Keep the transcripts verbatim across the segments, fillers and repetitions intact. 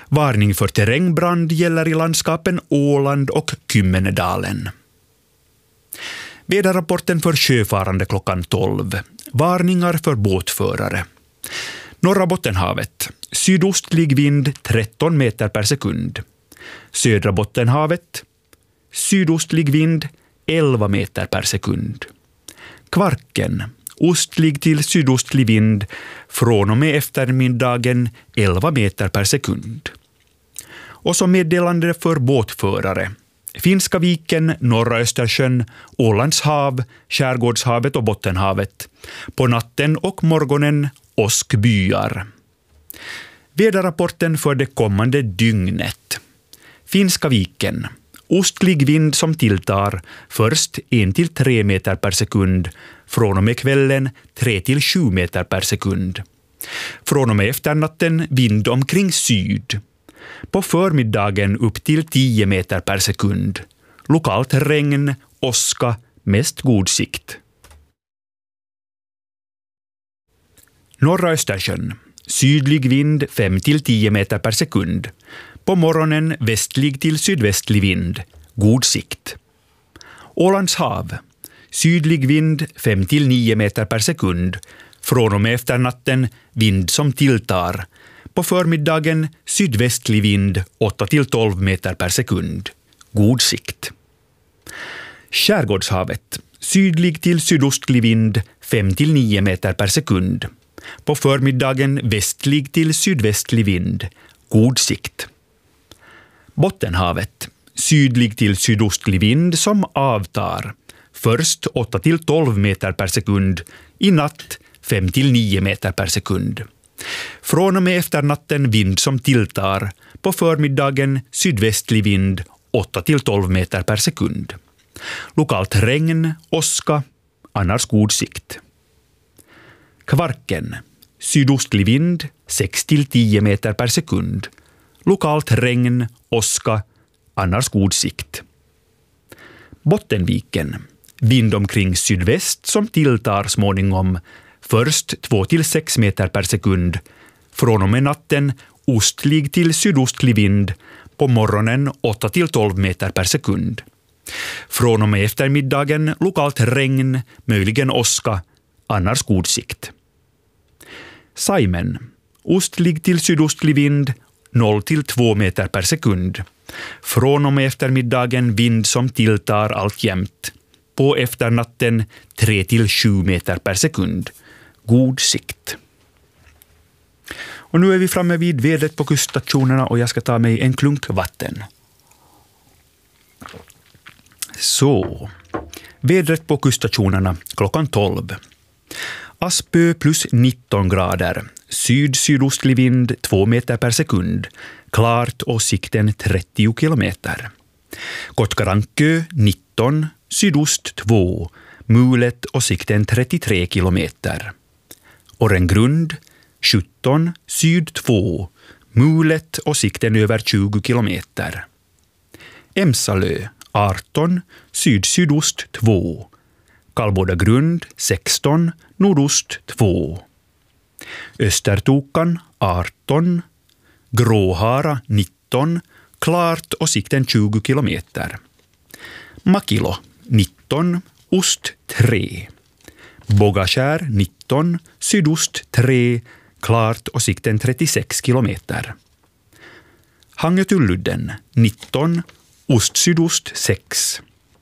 Varning för terrängbrand gäller i landskapen Åland och Kymmendalen. Väderrapporten för sjöfarande klockan tolv. Varningar för båtförare. Norra Bottenhavet. Sydostlig vind tretton meter per sekund. Södra Bottenhavet. Sydostlig vind elva meter per sekund. Kvarken. Ostlig till sydostlig vind från och med eftermiddagen elva meter per sekund. Och som meddelande för båtförare. Finska viken, norra Östersjön, Ålands hav, Skärgårdshavet och Bottenhavet. På natten och morgonen åskbyar. Väderrapporten för det kommande dygnet. Finska viken. Ostlig vind som tilltar först en till tre meter per sekund. Från och med kvällen tre till sju meter per sekund. Från och med efternatten vind omkring syd. På förmiddagen upp till tio meter per sekund. Lokalt regn, åska, mest god sikt. Norra Östersjön. Sydlig vind fem till tio meter per sekund. På morgonen västlig till sydvästlig vind. God sikt. Ålands hav. Sydlig vind fem till nio meter per sekund. Från och med efternatten vind som tilltar. På förmiddagen sydvästlig vind åtta till tolv meter per sekund. God sikt. Skärgårdshavet. Sydlig till sydostlig vind fem till nio meter per sekund. På förmiddagen västlig till sydvästlig vind. God sikt. Bottenhavet. Sydlig till sydostlig vind som avtar. Först åtta till tolv meter per sekund. I natt fem till nio meter per sekund. Från och med efternatten vind som tilltar. På förmiddagen sydvästlig vind åtta till tolv meter per sekund. Lokalt regn, åska, annars god sikt. Kvarken. Sydostlig vind sex till tio meter per sekund. Lokalt regn, åska, annars god sikt. Bottenviken. Vind omkring sydväst som tilltar småningom. Först två till sex meter per sekund. Från och med natten ostlig till sydostlig vind. På morgonen åtta till tolv meter per sekund. Från och med eftermiddagen lokalt regn, möjligen åska, annars god sikt. Saimen. Ostlig till sydostlig vind noll till två meter per sekund. Från och med eftermiddagen vind som tilltar alltjämt. På efternatten tre till sju meter per sekund. God sikt. Och nu är vi framme vid vädret på kuststationerna och jag ska ta mig en klunk vatten. Så, vädret på kuststationerna klockan tolv. Aspö plus nitton grader. Syd-sydostlig vind två meter per sekund. Klart och sikten trettio kilometer. Kotkarankö nitton, sydost två. Mulet och sikten trettiotre kilometer. Årengrund sjutton, syd två. Mulet och sikten över tjugo kilometer. Emsalö arton, syd-sydost två. Kallbodagrund sexton, nordost två. Östertokan arton. Gråhara nitton, klart och sikten tjugo kilometer. Makilo nitton, ost tre. Bogaskär nitton, sydost tre, klart och sikten trettiosex kilometer. Hangetuludden nitton, ost-sydost sex.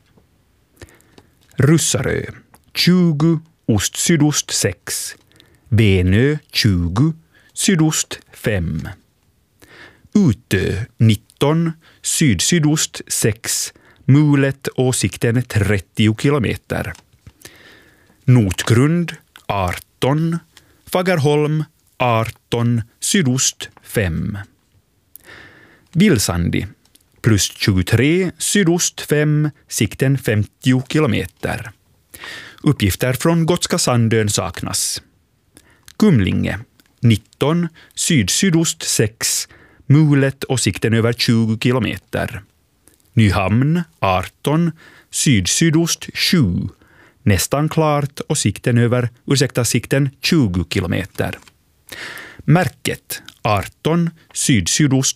Russarö tjugo, ost-sydost sex. Venö tjugo, sydost fem. Utö nitton, syd-sydost sex. Mulet och sikten trettio kilometer. Notgrund arton. Fagerholm arton, sydost fem. Vilsandi plus tjugotre, sydost fem, sikten femtio kilometer. Uppgifter från Gotska Sandön saknas. Kumlinge nitton, syd-sydost sex, mulet och sikten över tjugo kilometer. Nyhamn arton, syd-sydost sju, nästan klart och sikten över, ursäkta sikten tjugo kilometer. Märket arton, syd-sydost